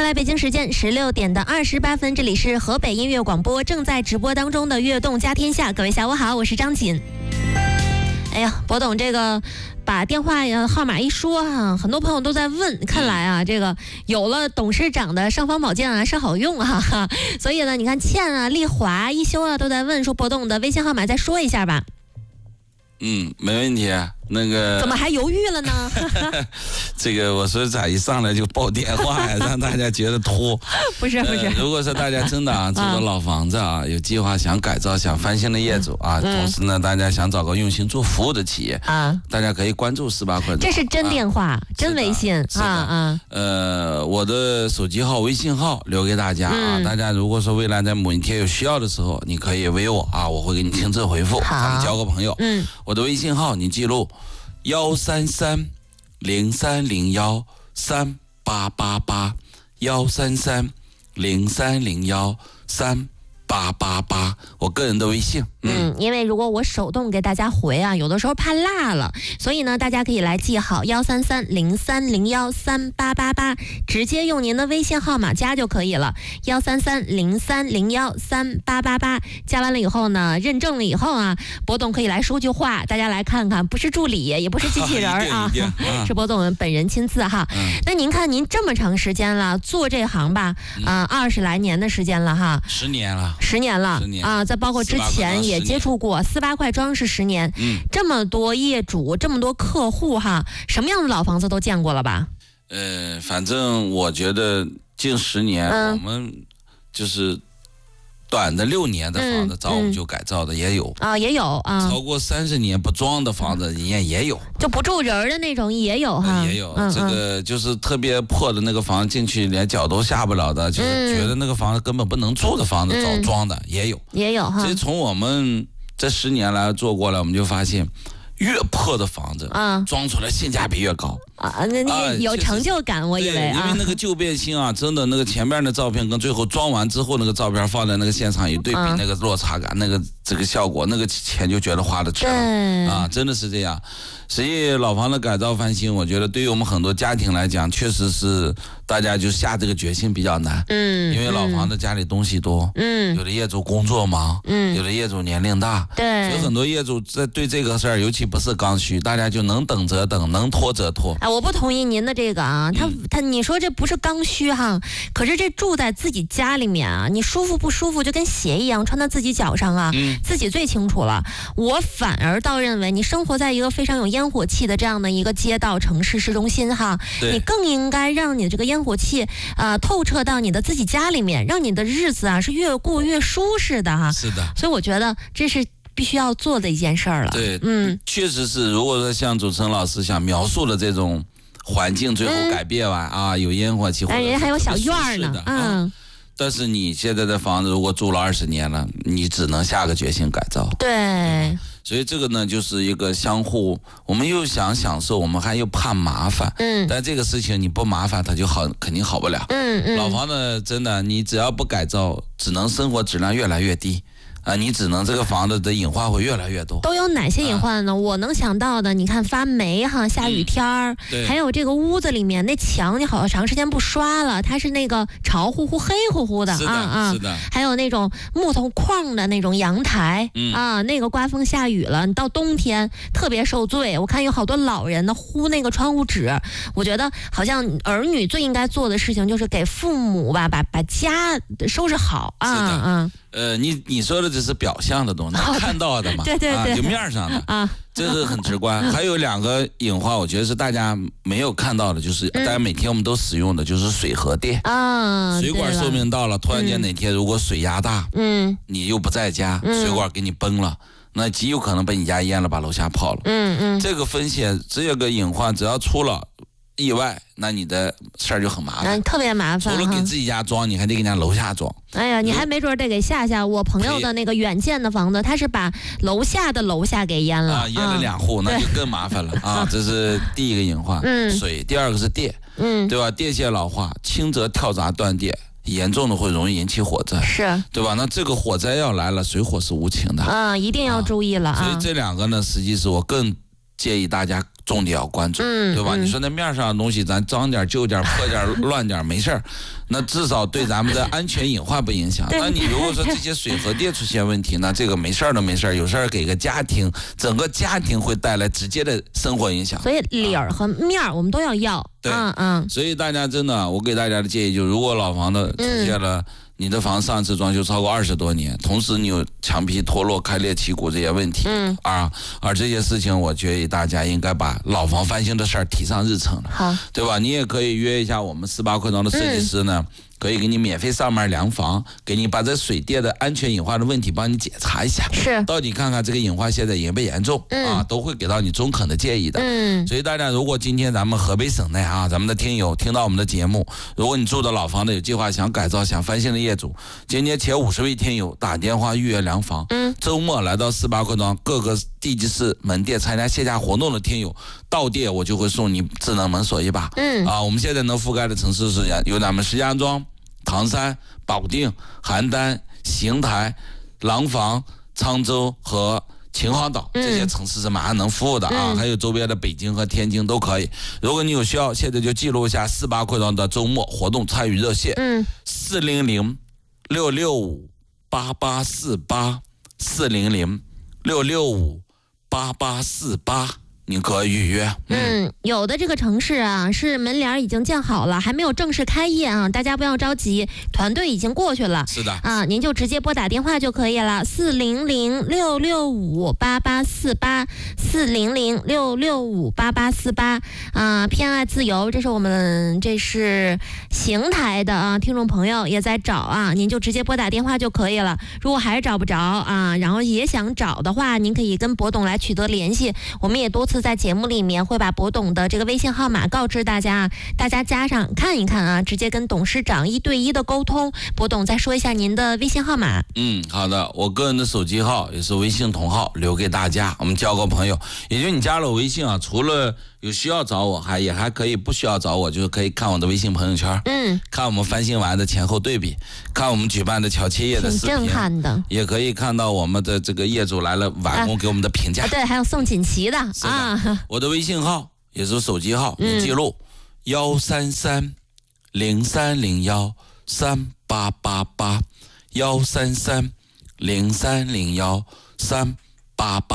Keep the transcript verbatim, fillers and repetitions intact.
来北京时间十六点的二十八分，这里是河北音乐广播正在直播当中的悦动家天下。各位下午好，我是张锦。哎呀，博董这个把电话号码一说啊，很多朋友都在问，看来啊，这个有了董事长的尚方宝剑啊是好用啊，哈，所以呢，你看倩啊、丽华、一休啊都在问说博董的微信号码再说一下吧。 嗯，没问题。那个怎么还犹豫了呢？ 这个我说咋一上来就报电话呀，让大家觉得拖。 不是不是、呃， 如果说大家真的啊住的老房子啊，有计划想改造、想翻新的业主啊，嗯、同时呢，大家想找个用心做服务的企业啊，大家可以关注十八块。 这是真电话、啊、真微信啊啊。 呃，我的手机号、微信号留给大家啊，嗯、大家如果说未来在某一天有需要的时候，你可以微我啊，我会给你亲自回复，咱们交个朋友。嗯，我的微信号你记录。幺三三零三零幺三八八八，幺三三零三零幺三八八八，我个人的微信。 嗯, 嗯，因为如果我手动给大家回啊，有的时候怕落了，所以呢，大家可以来记好幺三三零三零幺三八八八，直接用您的微信号码加就可以了。幺三三零三零幺三八八八，加完了以后呢，认证了以后啊，博董可以来说句话，大家来看看，不是助理，也不是机器人啊，是博董本人亲自哈。嗯、那您看，您这么长时间了，做这行吧，啊、呃，二十来年的时间了哈， 十年了， 十年了， 十年啊，再包括之前也。也接触过四八块装是十年，嗯，这么多业主，这么多客户哈，什么样的老房子都见过了吧？ 呃，反正我觉得近十年、嗯、我们就是短的六年的房子，找我们就改造的也有、 嗯嗯、啊，也有啊， 超过三十年不装的房子也也有， 就不住人的那种也有哈， 也有、嗯、这个就是特别破的那个房子进去连脚都下不了的，就是觉得那个房子根本不能住的房子找装的、嗯、也有， 也有哈。 所以从我们这十年来做过来，我们就发现。越破的房子，啊，装出来性价比越高啊！那你有成就感，啊、我以为啊，因为那个旧变新啊，真的那个前面的照片跟最后装完之后那个照片放在那个现场一对比，啊、那个落差感，那个这个效果，那个钱就觉得花的值了啊，真的是这样。所以老房子改造翻新，我觉得对于我们很多家庭来讲，确实是大家就下这个决心比较难，嗯，因为老房子家里东西多，嗯，有的业主工作忙，嗯，有的业主年龄大，对，所以很多业主在对这个事儿，尤其不是刚需，大家就能等则等，能拖则拖。 啊，我不同意您的这个啊，他、嗯、他你说这不是刚需哈，可是这住在自己家里面啊，你舒服不舒服就跟鞋一样穿在自己脚上啊，嗯、自己最清楚了。我反而倒认为，你生活在一个非常有烟火气的这样的一个街道城市市中心哈，你更应该让你的这个烟火气啊、呃、透彻到你的自己家里面，让你的日子啊是越过越舒适的哈。 是的， 所以我觉得这是必须要做的一件事儿了。 对，嗯，确实是。如果说像主持人老师想描述的这种环境，最后改变完、嗯、啊，有烟火气， 哎，人还有小院呢，嗯、啊。 但是你现在的房子如果住了二十年了，你只能下个决心改造。 对。对， 所以这个呢，就是一个相互，我们又想享受，我们还又怕麻烦。嗯。但这个事情你不麻烦，它就好，肯定好不了。嗯嗯。老房子真的，你只要不改造，只能生活质量越来越低。啊，你只能这个房子的隐患会越来越多。 都有哪些隐患呢？啊、我能想到的，你看发霉哈，下雨天儿、嗯，对，还有这个屋子里面那墙，你好长时间不刷了，它是那个潮乎乎、黑乎乎的， 是的啊啊， 是的。 还有那种木头框的那种阳台，嗯、啊，那个刮风下雨了，你到冬天特别受罪。我看有好多老人呢糊那个窗户纸，我觉得好像儿女最应该做的事情就是给父母吧，把把家收拾好啊啊。 呃，你你说的只是表象的东西，哦、看到的嘛， 对对对， 啊、就面上的啊，这个很直观。还有两个隐患，我觉得是大家没有看到的，就是大家每天我们都使用的，就是水和电啊。水管寿命到了，突然间哪天如果水压大，嗯，你又不在家，嗯、水管给你崩了。那极有可能被你家淹了，把楼下泡了。嗯嗯，这个风险，这个隐患，只要出了意外，那你的事儿就很麻烦， 特别麻烦。 除了给自己家装，你还得给人家楼下装。 哎呀，你还没准得给下下。我朋友的那个远建的房子，他是把楼下的楼下给淹了， 啊，淹了两户，啊、那就更麻烦了啊！这是第一个隐患，嗯，水；第二个是电，嗯，对吧？电线老化，轻则跳闸断电，严重的会容易引起火灾， 是对吧？那这个火灾要来了，水火是无情的， 嗯，一定要注意了啊！ 所以这两个呢，实际是我更建议大家重点要关注， 嗯、 对吧？ 嗯、 你说那面上的东西咱脏点、旧点、破点、乱点没事儿，那至少对咱们的安全隐患不影响。那你如果说这些水和电出现问题呢，这个没事儿都没事儿，有事儿给个家庭，整个家庭会带来直接的生活影响。 所以理儿和面儿我们都要要。 对， 嗯嗯。 所以大家真的，我给大家的建议就是，如果老房子出现了。嗯你的房上次装修超过二十多年，同时你有墙皮脱落、开裂、起骨这些问题，嗯啊，而这些事情，我建议大家应该把老房翻新的事儿提上日程了， 好， 对吧？你也可以约一下我们四八扩张的设计师呢。嗯可以给你免费上门量房，给你把这水电的安全隐患的问题帮你检查一下， 是到底看看这个隐患现在严不严重、嗯、啊，都会给到你中肯的建议的。嗯，所以大家如果今天咱们河北省内啊，咱们的听友听到我们的节目，如果你住的老房子有计划想改造、想翻新的业主，今天前五十位听友打电话预约量房，嗯，周末来到四八扩张各个地级市门店参加线下活动的听友，到店我就会送你智能门锁一把。嗯啊，我们现在能覆盖的城市是有咱们石家庄、唐山、保定、邯郸、邢台、廊坊、沧州和秦皇岛这些城市是马上能服务的啊、嗯，还有周边的北京和天津都可以。如果你有需要，现在就记录一下四八扩张的周末活动参与热线，嗯，四零零六六五八八四八，四零零六六五八八四八。你可以预约。 嗯，有的这个城市啊，是门帘已经建好了，还没有正式开业啊，大家不要着急，团队已经过去了。 是的啊，您就直接拨打电话就可以了，四零零六六五八八四八，四零零六六五八八四八啊，偏爱自由，这是我们这是邢台的啊，听众朋友也在找啊，您就直接拨打电话就可以了。如果还是找不着啊，然后也想找的话，您可以跟博董来取得联系，我们也多次在节目里面会把博董的这个微信号码告知大家，大家加上看一看啊，直接跟董事长一对一的沟通。博董再说一下您的微信号码。 嗯，好的，我个人的手机号也是微信同号，留给大家，我们交个朋友。也就你加了我微信啊，除了有需要找我，还也还可以不需要找我，就是可以看我的微信朋友圈，嗯，看我们翻新完的前后对比，看我们举办的桥切业的视频， 挺震撼的， 也可以看到我们的这个业主来了完工给我们的评价、 啊啊。对，还有送锦旗的啊。 我的微信号也是手机号，你记录幺三三零三零幺三八八八，幺三三零三零幺三八八。